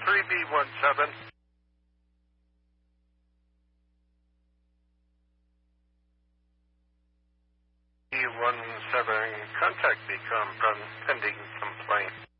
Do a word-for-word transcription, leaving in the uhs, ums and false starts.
three B one seven. B one seven, contact Beacom from pending complaint.